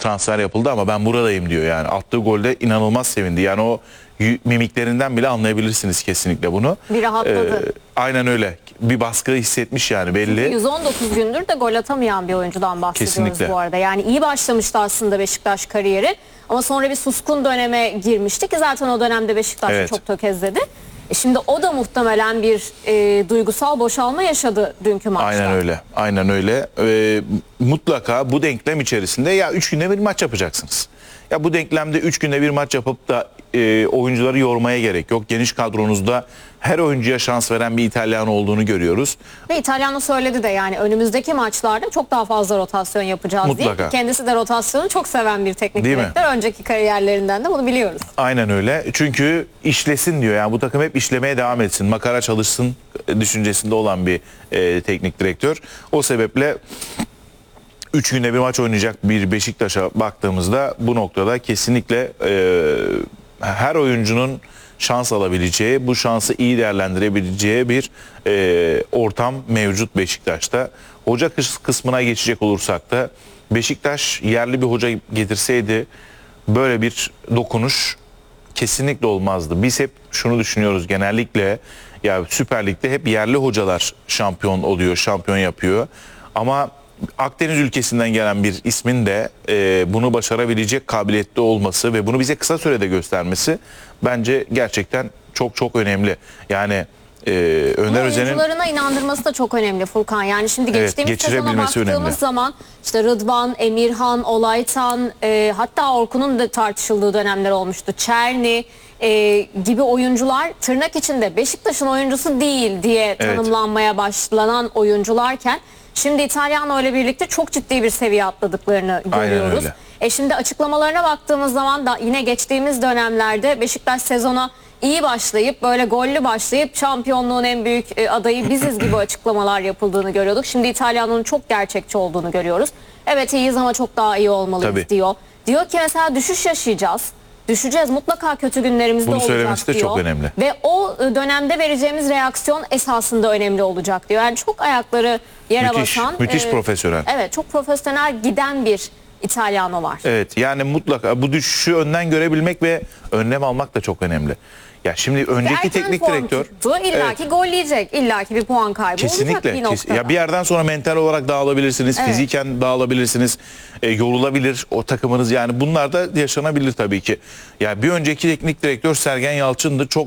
transfer yapıldı ama ben buradayım diyor yani. Attığı golde inanılmaz sevindi. Yani o mimiklerinden bile anlayabilirsiniz kesinlikle bunu. Bir rahatladı. Aynen öyle. Bir baskı hissetmiş yani belli. 119 gündür de gol atamayan bir oyuncudan bahsediyoruz Kesinlikle. bu arada. Yani iyi başlamıştı aslında Beşiktaş kariyeri. Ama sonra bir suskun döneme girmişti ki zaten o dönemde Beşiktaş Evet. çok tökezledi. Şimdi o da muhtemelen bir duygusal boşalma yaşadı dünkü maçta. Aynen öyle. Aynen öyle. Mutlaka bu denklem içerisinde ya 3 günde bir maç yapacaksınız. Ya bu denklemde 3 günde bir maç yapıp da oyuncuları yormaya gerek yok. Geniş kadronuzda her oyuncuya şans veren bir İtalyan olduğunu görüyoruz. Ve İtalyan'ı söyledi de yani önümüzdeki maçlarda çok daha fazla rotasyon yapacağız Mutlaka. diye. Kendisi de rotasyonu çok seven bir teknik Değil mi? direktör. Önceki kariyerlerinden de bunu biliyoruz. Aynen öyle. Çünkü işlesin diyor. Yani bu takım hep işlemeye devam etsin. Makara çalışsın düşüncesinde olan bir teknik direktör. O sebeple 3 günde bir maç oynayacak bir Beşiktaş'a baktığımızda bu noktada kesinlikle her oyuncunun şans alabileceği, bu şansı iyi değerlendirebileceği bir ortam mevcut Beşiktaş'ta. Hoca kısmına geçecek olursak da Beşiktaş yerli bir hoca getirseydi böyle bir dokunuş kesinlikle olmazdı. Biz hep şunu düşünüyoruz genellikle, ya Süper Lig'de hep yerli hocalar şampiyon oluyor, şampiyon yapıyor. Ama Akdeniz ülkesinden gelen bir ismin de bunu başarabilecek kabiliyette olması ve bunu bize kısa sürede göstermesi bence gerçekten çok çok önemli. Yani Önder Özen'in oyuncularına inandırması da çok önemli Furkan. Yani şimdi geçtiğimiz sezona geçirebilmesi baktığımız önemli. zaman işte Rıdvan, Emirhan, Olaytan, hatta Orkun'un da tartışıldığı dönemler olmuştu. Çerni gibi oyuncular tırnak içinde Beşiktaş'ın oyuncusu değil diye tanımlanmaya başlanan oyuncularken şimdi İtalyan'la ile birlikte çok ciddi bir seviye atladıklarını görüyoruz. Şimdi açıklamalarına baktığımız zaman da yine geçtiğimiz dönemlerde Beşiktaş sezona iyi başlayıp böyle gollü başlayıp şampiyonluğun en büyük adayı biziz gibi açıklamalar yapıldığını görüyorduk. Şimdi İtalyan'ın çok gerçekçi olduğunu görüyoruz. Evet iyiyiz ama çok daha iyi olmalıyız diyor. Diyor ki mesela düşüş yaşayacağız. Düşeceğiz, mutlaka kötü günlerimizde bunu olacak söylemesi de diyor. çok önemli. Ve o dönemde vereceğimiz reaksiyon esasında önemli olacak diyor. Yani çok ayakları yere basan. Müthiş profesyonel. Evet, çok profesyonel giden bir İtalyano var. Evet, yani mutlaka bu düşüşü önden görebilmek ve önlem almak da çok önemli. Ya şimdi önceki teknik direktör illaki gol yiyecek, illaki bir puan kaybı olacak bir noktada. Ya bir yerden sonra mental olarak dağılabilirsiniz, fiziken dağılabilirsiniz, yorulabilir o takımınız, yani bunlar da yaşanabilir tabii ki. Ya bir önceki teknik direktör Sergen Yalçın'dı. Çok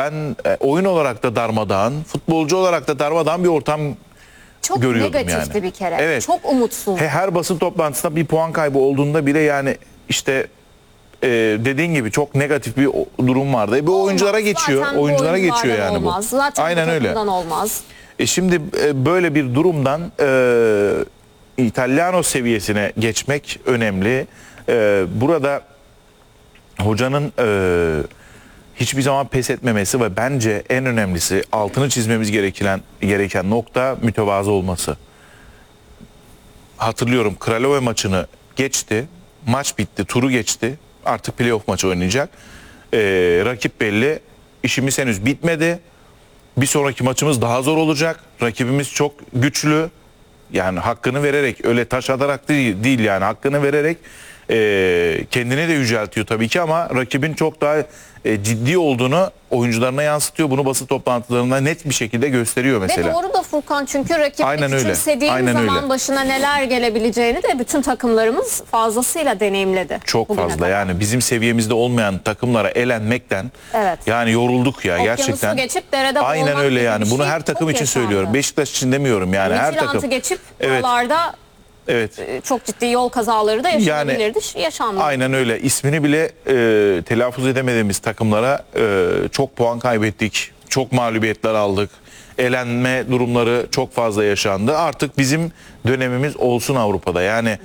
oyun olarak da darmadağın, futbolcu olarak da darmadağın bir ortam çok görüyordum negatifti yani. bir kere. Evet. Çok umutsuz. Her basın toplantısında bir puan kaybı olduğunda bile yani işte dediğin gibi çok negatif bir durum vardı. Bu oyunculara geçiyor. Zaten Oyunculara geçiyor yani olmaz. bu. Zaten aynen öyle. Olmaz. Şimdi böyle bir durumdan İtalyano seviyesine geçmek önemli. Burada hocanın hiçbir zaman pes etmemesi ve bence en önemlisi altını çizmemiz gereken nokta mütevazı olması. Hatırlıyorum, Kralove maçını geçti. Maç bitti, turu geçti. Artık playoff maçı oynayacak. Rakip belli. İşimiz henüz bitmedi. Bir sonraki maçımız daha zor olacak. Rakibimiz çok güçlü. Yani hakkını vererek, öyle taş atarak değil yani hakkını vererek kendini de yüceltiyor tabii ki, ama rakibin çok daha ciddi olduğunu oyuncularına yansıtıyor. Bunu basın toplantılarında net bir şekilde gösteriyor mesela. Ve doğru da Furkan, çünkü rakibi küçümsediğimiz zaman başına neler gelebileceğini de bütün takımlarımız fazlasıyla deneyimledi. Çok fazla yani bizim seviyemizde olmayan takımlara elenmekten yani yorulduk ya gerçekten. Okyanusu geçip derede aynen öyle yani. Bunu şey her takım için söylüyorum. Beşiktaş için demiyorum yani, her takım. geçip buralarda çok ciddi yol kazaları da yaşanabilirdi. Yaşandı. Aynen öyle. İsmini bile telaffuz edemediğimiz takımlara çok puan kaybettik. Çok mağlubiyetler aldık. Elenme durumları çok fazla yaşandı. Artık bizim dönemimiz olsun Avrupa'da. Yani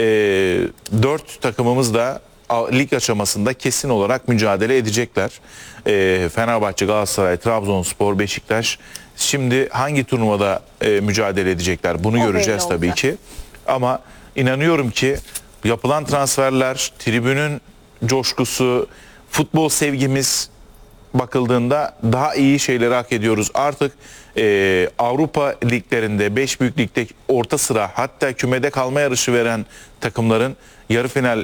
4 takımımız da lig aşamasında kesin olarak mücadele edecekler. Fenerbahçe, Galatasaray, Trabzonspor, Beşiktaş. Şimdi hangi turnuvada mücadele edecekler? Bunu göreceğiz tabii ki. Ama inanıyorum ki yapılan transferler, tribünün coşkusu, futbol sevgimiz bakıldığında daha iyi şeyleri hak ediyoruz. Artık Avrupa liglerinde, 5 büyük ligde orta sıra, hatta kümede kalma yarışı veren takımların yarı final